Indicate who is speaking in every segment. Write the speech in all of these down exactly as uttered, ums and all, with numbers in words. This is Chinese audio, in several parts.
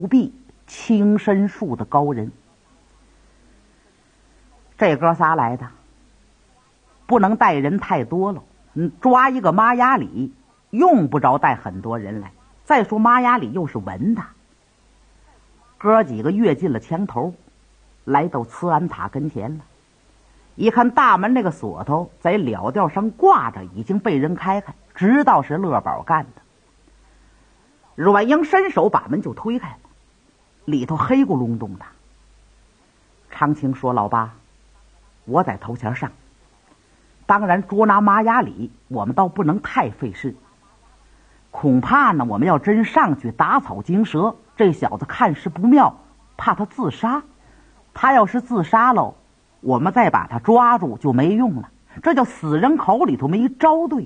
Speaker 1: 壁青参树的高人。这哥仨来的，不能带人太多了，嗯，抓一个马雅里用不着带很多人来。再说马雅里又是文的。哥几个跃进了墙头，来到慈安塔跟前了。一看大门那个锁头在了吊上挂着，已经被人开开，知道是乐宝干的。阮英伸手把门就推开了，里头黑咕隆咚的。长青说：“老八，我在头前上，当然捉拿马雅里我们倒不能太费事，恐怕呢我们要真上去打草惊蛇，这小子看势不妙，怕他自杀。他要是自杀喽，我们再把他抓住就没用了，这叫死人口里头没招对呀。”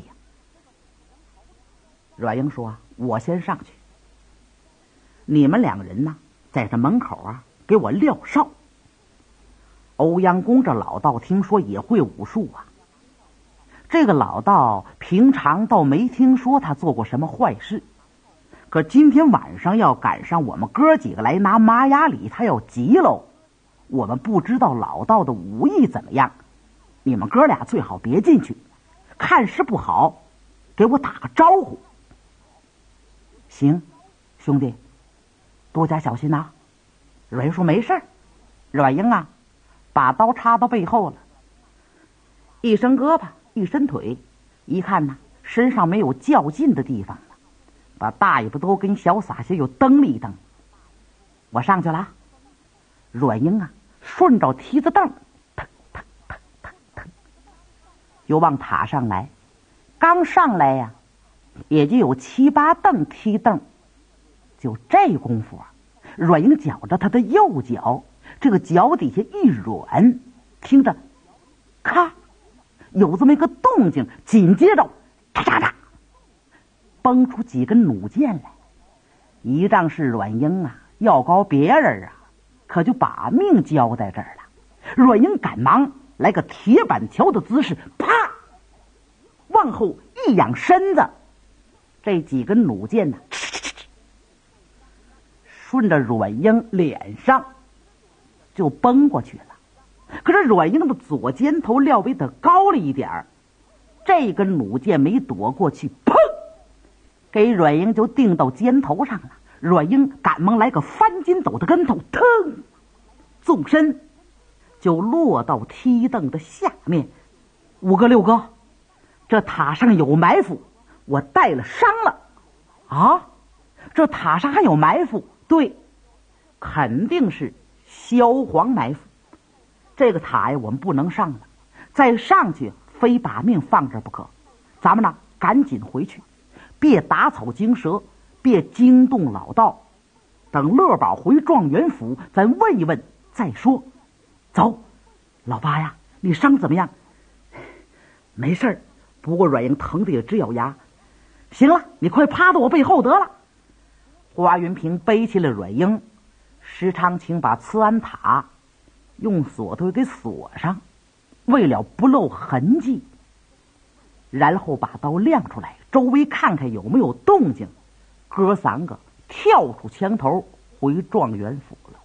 Speaker 1: 阮英说：“我先上去，你们两个人呢在这门口啊给我撂哨。欧阳公这老道听说也会武术啊，这个老道平常倒没听说他做过什么坏事，可今天晚上要赶上我们哥几个来拿马雅里，他要急喽。我们不知道老道的武艺怎么样，你们哥俩最好别进去，看势不好给我打个招呼。”“行，兄弟，多加小心啊。”阮英说：“没事儿。”阮英啊把刀插到背后了，一伸胳膊一伸腿，一看呢身上没有较劲的地方了，把大尾巴都跟小撒些又蹬了一蹬。“我上去了。”阮英啊顺着梯子凳腾腾腾腾腾又往塔上来，刚上来呀、啊、也就有七八蹬梯凳。就这功夫啊，阮英觉着他的右脚这个脚底下一软，听着咔有这么一个动静，紧接着嚓嚓嚓崩出几根弩箭来。一仗是阮英啊要高别人啊可就把命交在这儿了。阮英赶忙来个铁板桥的姿势，啪往后一仰身子，这几根弩箭呢顺着阮英脸上就崩过去了。可是阮英的左肩头料比他高了一点儿，这根弩箭没躲过去，砰给阮英就钉到肩头上了。阮英赶忙来个翻筋斗的跟头，腾纵身就落到梯凳的下面。“五哥六哥，这塔上有埋伏，我带了伤了。”“啊，这塔上还有埋伏？”“对，肯定是萧煌埋伏。这个塔呀我们不能上了，再上去非把命放这儿不可。咱们呢赶紧回去，别打草惊蛇，别惊动老道，等乐宝回状元府咱问一问再说。走。”“老八呀，你伤怎么样？”“没事儿，不过阮英疼得也直咬牙。”“行了，你快趴到我背后得了。”花云平背起了阮英，石长青把慈安塔用锁头给锁上，为了不露痕迹，然后把刀亮出来，周围看看有没有动静。哥三个跳出墙头回状元府了。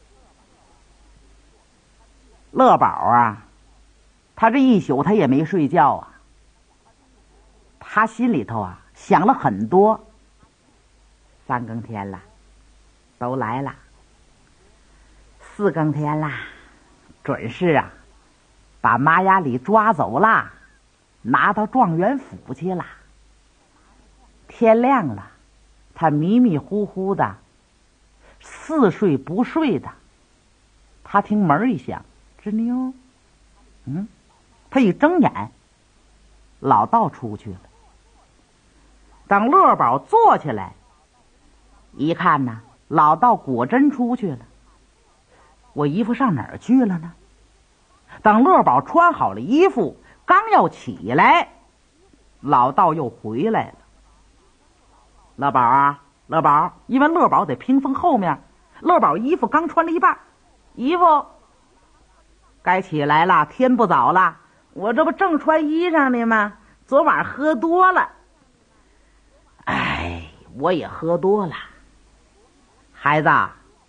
Speaker 1: 乐宝啊，他这一宿他也没睡觉啊，他心里头啊想了很多。三更天了，都来了。四更天了，准是啊把马雅里抓走了，拿到状元府去了。天亮了，他迷迷糊糊的似睡不睡的，他听门一响，吱扭，嗯，他一睁眼，老道出去了。等乐宝坐起来一看呢，老道果真出去了。我衣服上哪儿去了呢？等乐宝穿好了衣服，刚要起来，老道又回来了。乐宝啊，乐宝，因为乐宝在屏风后面，乐宝衣服刚穿了一半，衣服该起来了，天不早了，我这不正穿衣裳呢吗？昨晚喝多了。哎，我也喝多了。孩子，